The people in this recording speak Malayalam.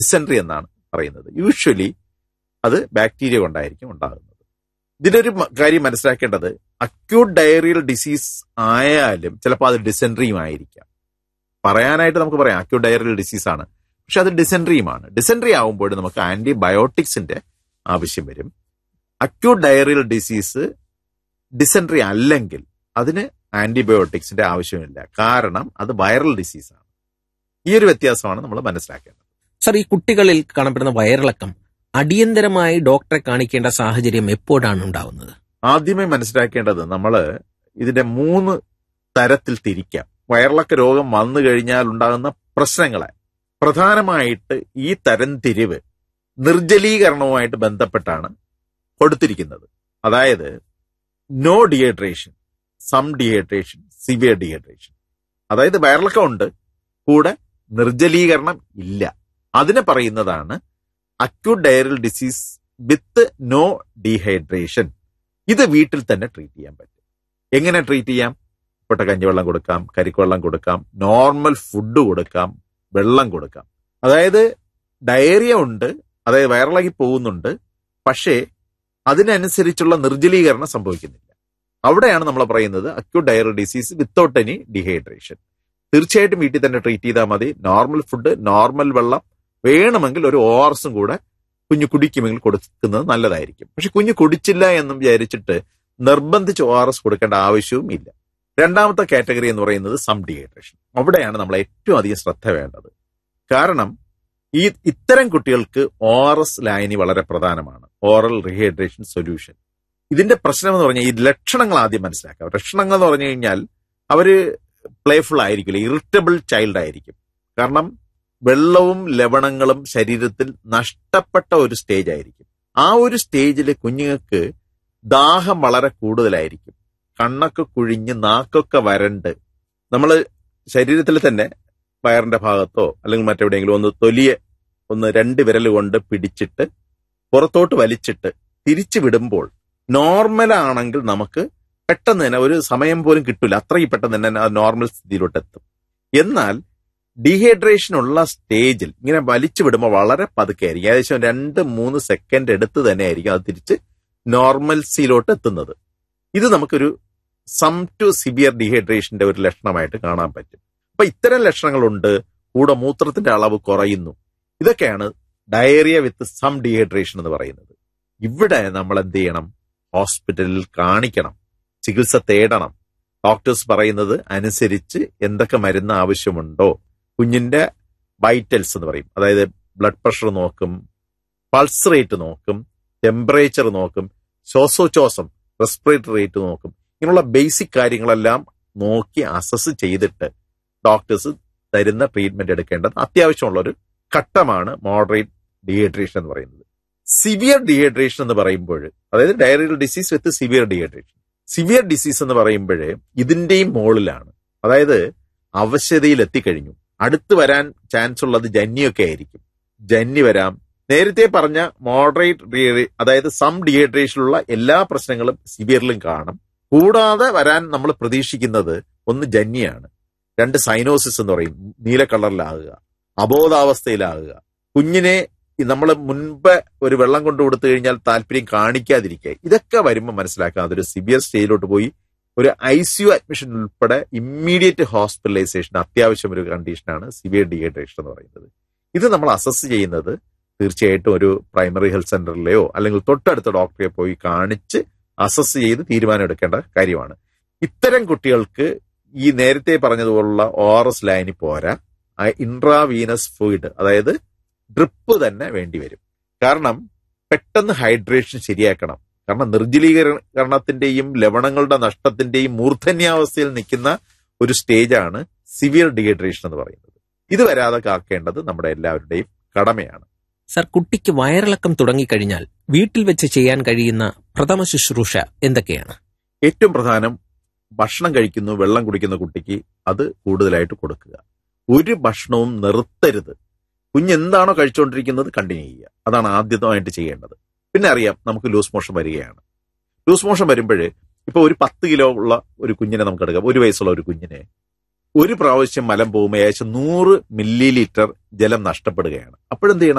ഡിസെൻട്രി എന്നാണ് പറയുന്നത്. യൂഷ്വലി അത് ബാക്ടീരിയ കൊണ്ടായിരിക്കും ഉണ്ടാകുന്നത്. ഇതിലൊരു കാര്യം മനസ്സിലാക്കേണ്ടത്, അക്യൂട്ട് ഡയറിയൽ ഡിസീസ് ആയാലും ചിലപ്പോൾ അത് ഡിസെൻട്രിയും ആയിരിക്കാം. പറയാനായിട്ട് നമുക്ക് പറയാം അക്യൂട്ട് ഡയറിയൽ ഡിസീസ് ആണ്, പക്ഷെ അത് ഡിസെൻട്രിയുമാണ്. ഡിസെൻട്രി ആകുമ്പോൾ നമുക്ക് ആന്റിബയോട്ടിക്സിന്റെ ആവശ്യം വരും. അക്യൂട്ട് ഡയറിയൽ ഡിസീസ് ഡിസെൻട്രി അല്ലെങ്കിൽ അതിന് ആന്റിബയോട്ടിക്സിന്റെ ആവശ്യമില്ല, കാരണം അത് വൈറൽ ഡിസീസാണ്. ഈ ഒരു വ്യത്യാസമാണ് നമ്മൾ മനസ്സിലാക്കേണ്ടത്. സർ, ഈ കുട്ടികളിൽ കാണപ്പെടുന്ന വയറിളക്കം അടിയന്തരമായി ഡോക്ടറെ കാണിക്കേണ്ട സാഹചര്യം എപ്പോഴാണ് ഉണ്ടാവുന്നത്? ആദ്യമേ മനസ്സിലാക്കേണ്ടത്, നമ്മൾ ഇതിന്റെ 3 തരത്തിൽ തിരിക്കാം. വയറിളക്ക രോഗം വന്നു കഴിഞ്ഞാൽ ഉണ്ടാകുന്ന പ്രശ്നങ്ങളെ പ്രധാനമായിട്ട് ഈ തരംതിരിവ് നിർജ്ജലീകരണവുമായിട്ട് ബന്ധപ്പെട്ടാണ് കൊടുത്തിരിക്കുന്നത്. അതായത് no dehydration, some dehydration, severe dehydration. അതായത് വയറിളക്കം ഉണ്ട്, കൂടെ നിർജ്ജലീകരണം ഇല്ല. അതിനെ പറയുന്നതാണ് acute diarrhoeal disease with no dehydration. ഇത് വീട്ടിൽ തന്നെ ട്രീറ്റ് ചെയ്യാൻ പറ്റും. എങ്ങനെ ട്രീറ്റ് ചെയ്യാം? പൊട്ട കഞ്ഞിവെള്ളം കൊടുക്കാം, കരിക്കുവെള്ളം കൊടുക്കാം, നോർമൽ ഫുഡ് കൊടുക്കാം, വെള്ളം കൊടുക്കാം. അതായത് ഡയറിയ ഉണ്ട്, അതായത് വയറിളകി പോകുന്നുണ്ട്, പക്ഷേ അതിനനുസരിച്ചുള്ള നിർജ്ജലീകരണം സംഭവിക്കുന്നില്ല. അവിടെയാണ് നമ്മൾ പറയുന്നത് acute diarrhoeal disease without any dehydration. തീർച്ചയായിട്ടും വീട്ടിൽ തന്നെ ട്രീറ്റ് ചെയ്താൽ മതി. നോർമൽ ഫുഡ്, നോർമൽ വെള്ളം, വേണമെങ്കിൽ ഒരു ORS കൂടെ കുഞ്ഞു കുടിക്കുമെങ്കിൽ കൊടുക്കുന്നത് നല്ലതായിരിക്കും. പക്ഷെ കുഞ്ഞു കുടിച്ചില്ല എന്നും വിചാരിച്ചിട്ട് നിർബന്ധിച്ച് ORS കൊടുക്കേണ്ട ആവശ്യവും ഇല്ല. രണ്ടാമത്തെ കാറ്റഗറി എന്ന് പറയുന്നത് സം ഡീഹൈഡ്രേഷൻ. അവിടെയാണ് നമ്മൾ ഏറ്റവും അധികം ശ്രദ്ധ വേണ്ടത്. കാരണം ഇത്തരം കുട്ടികൾക്ക് ORS ലായനി വളരെ പ്രധാനമാണ്, ഓറൽ റീഹൈഡ്രേഷൻ സൊല്യൂഷൻ. ഇതിന്റെ പ്രശ്നം എന്ന് പറഞ്ഞാൽ ഈ ലക്ഷണങ്ങൾ ആദ്യം മനസ്സിലാക്കാം. ലക്ഷണങ്ങൾ എന്ന് പറഞ്ഞു കഴിഞ്ഞാൽ അവര് പ്ലേഫുൾ ആയിരിക്കില്ല, ഇറിറ്റബിൾ ചൈൽഡ് ആയിരിക്കും. കാരണം വെള്ളവും ലവണങ്ങളും ശരീരത്തിൽ നഷ്ടപ്പെട്ട ഒരു സ്റ്റേജ് ആയിരിക്കും. ആ ഒരു സ്റ്റേജിൽ കുഞ്ഞുങ്ങൾക്ക് ദാഹം വളരെ കൂടുതലായിരിക്കും. കണ്ണൊക്കെ കുഴിഞ്ഞ് നാക്കൊക്കെ വരണ്ട്, നമ്മൾ ശരീരത്തിൽ തന്നെ വയറിന്റെ ഭാഗത്തോ അല്ലെങ്കിൽ മറ്റെവിടെയെങ്കിലും ഒന്ന് 2 വിരൽ കൊണ്ട് പിടിച്ചിട്ട് പുറത്തോട്ട് വലിച്ചിട്ട് തിരിച്ചു വിടുമ്പോൾ നോർമലാണെങ്കിൽ നമുക്ക് പെട്ടെന്ന് തന്നെ ഒരു സമയം പോലും കിട്ടില്ല, അത്രയും പെട്ടെന്ന് തന്നെ നോർമൽ സ്ഥിതിയിലോട്ട് എത്തും. എന്നാൽ ഡീഹൈഡ്രേഷൻ ഉള്ള സ്റ്റേജിൽ ഇങ്ങനെ വലിച്ചു വിടുമ്പോൾ വളരെ പതുക്കെ ആയിരിക്കും, ഏകദേശം 2-3 സെക്കൻഡ് എടുത്ത് തന്നെ ആയിരിക്കും അത് തിരിച്ച് നോർമൽസിയിലോട്ട് എത്തുന്നത്. ഇത് നമുക്കൊരു സം ടു സിവിയർ ഡീഹൈഡ്രേഷന്റെ ഒരു ലക്ഷണമായിട്ട് കാണാൻ പറ്റും. അപ്പൊ ഇത്തരം ലക്ഷണങ്ങളുണ്ട്, കൂടെ മൂത്രത്തിന്റെ അളവ് കുറയുന്നു. ഇതൊക്കെയാണ് ഡയറിയ വിത്ത് സം ഡീഹൈഡ്രേഷൻ എന്ന് പറയുന്നത്. ഇവിടെ നമ്മൾ എന്ത് ചെയ്യണം? ഹോസ്പിറ്റലിൽ കാണിക്കണം, ചികിത്സ തേടണം. ഡോക്ടേഴ്സ് പറയുന്നത് അനുസരിച്ച് എന്തൊക്കെ മരുന്ന് ആവശ്യമുണ്ടോ, കുഞ്ഞിന്റെ വൈറ്റൽസ് എന്ന് പറയും, അതായത് ബ്ലഡ് പ്രഷർ നോക്കും, പൾസ് റേറ്റ് നോക്കും, ടെമ്പറേച്ചർ നോക്കും, ശ്വാസോച്ഛ്വാസം റെസ്പിറേറ്ററി റേറ്റ് നോക്കും. ഇങ്ങനെയുള്ള ബേസിക് കാര്യങ്ങളെല്ലാം നോക്കി അസസ് ചെയ്തിട്ട് ഡോക്ടേഴ്സ് തരുന്ന ട്രീറ്റ്മെന്റ് എടുക്കേണ്ടത് അത്യാവശ്യമുള്ള ഒരു ഘട്ടമാണ് മോഡറേറ്റ് ഡീഹൈഡ്രേഷൻ എന്ന് പറയുന്നത്. സിവിയർ ഡീഹൈഡ്രേഷൻ എന്ന് പറയുമ്പോൾ, അതായത് ഡയറിയൽ ഡിസീസ് വിത്ത് സിവിയർ ഡീഹൈഡ്രേഷൻ. സിവിയർ ഡിസീസ് എന്ന് പറയുമ്പോൾ ഇതിന്റെയും മുകളിലാണ്, അതായത് അവശതയിൽ എത്തിക്കഴിഞ്ഞു. അടുത്ത് വരാൻ ചാൻസ് ഉള്ളത് ജന്നിയൊക്കെ ആയിരിക്കും. ജന്നി വരാം. നേരത്തെ പറഞ്ഞ മോഡറേറ്റ് അതായത് സം ഡീഹൈഡ്രേഷനിലുള്ള എല്ലാ പ്രശ്നങ്ങളും സിവിയറിലും കാണും. കൂടാതെ വരാൻ നമ്മൾ പ്രതീക്ഷിക്കുന്നത് ഒന്ന് ജന്നിയാണ്, 2 സൈനോസിസ് എന്ന് പറയും, നീല കളറിലാകുക, അബോധാവസ്ഥയിലാകുക, കുഞ്ഞിനെ നമ്മൾ മുൻപ് ഒരു വെള്ളം കൊണ്ടു കൊടുത്തു കഴിഞ്ഞാൽ താല്പര്യം കാണിക്കാതിരിക്കുക. ഇതൊക്കെ വരുമ്പോൾ മനസ്സിലാക്കാം അതൊരു സിവിയർ സ്റ്റേജിലോട്ട് പോയി ഒരു ICU അഡ്മിഷൻ ഉൾപ്പെടെ ഇമ്മീഡിയറ്റ് ഹോസ്പിറ്റലൈസേഷൻ അത്യാവശ്യം ഒരു കണ്ടീഷനാണ് സിവിയർ ഡീഹൈഡ്രേഷൻ എന്ന് പറയുന്നത്. ഇത് നമ്മൾ അസസ് ചെയ്യുന്നത് തീർച്ചയായിട്ടും ഒരു പ്രൈമറി ഹെൽത്ത് സെന്ററിലെയോ അല്ലെങ്കിൽ തൊട്ടടുത്ത ഡോക്ടറെ പോയി കാണിച്ച് അസസ് ചെയ്ത് തീരുമാനം എടുക്കേണ്ട കാര്യമാണ്. ഇത്തരം കുട്ടികൾക്ക് ഈ നേരത്തെ പറഞ്ഞതുപോലുള്ള ORS ലൈനി പോരാ, ഇൻട്രാവീനസ് ഫ്ലൂയിഡ് അതായത് ഡ്രിപ്പ് തന്നെ വേണ്ടിവരും. കാരണം പെട്ടെന്ന് ഹൈഡ്രേഷൻ ശരിയാക്കണം. കാരണം നിർജ്ജലീകരണത്തിന്റെയും ലവണങ്ങളുടെ നഷ്ടത്തിന്റെയും മൂർധന്യാവസ്ഥയിൽ നിൽക്കുന്ന ഒരു സ്റ്റേജാണ് സിവിയർ ഡീഹൈഡ്രേഷൻ എന്ന് പറയുന്നത്. ഇത് വരാതെ കാക്കേണ്ടത് നമ്മുടെ എല്ലാവരുടെയും കടമയാണ്. സർ, കുട്ടിക്ക് വയറിളക്കം തുടങ്ങിക്കഴിഞ്ഞാൽ വീട്ടിൽ വെച്ച് ചെയ്യാൻ കഴിയുന്ന പ്രഥമ ശുശ്രൂഷ എന്തൊക്കെയാണ്? ഏറ്റവും പ്രധാനം, ഭക്ഷണം കഴിക്കുന്നു, വെള്ളം കുടിക്കുന്ന കുട്ടിക്ക് അത് കൂടുതലായിട്ട് കൊടുക്കുക. ഒരു ഭക്ഷണവും നിർത്തരുത്. കുഞ്ഞെന്താണോ കഴിച്ചുകൊണ്ടിരിക്കുന്നത് കണ്ടിന്യൂ ചെയ്യുക. അതാണ് ആദ്യമായിട്ട് ചെയ്യേണ്ടത്. പിന്നെ അറിയാം നമുക്ക് ലൂസ് മോഷൻ വരികയാണ്. ലൂസ് മോഷൻ വരുമ്പോൾ ഇപ്പോൾ ഒരു 10 കിലോ ഉള്ള ഒരു കുഞ്ഞിനെ നമുക്ക് എടുക്കാം, 1 വയസ്സുള്ള ഒരു കുഞ്ഞിനെ ഒരു പ്രാവശ്യം മലം പോകുമ്പോൾ ഏകദേശം 100 മില്ലി ലിറ്റർ ജലം നഷ്ടപ്പെടുകയാണ്. അപ്പോഴെന്ത് ചെയ്യണം?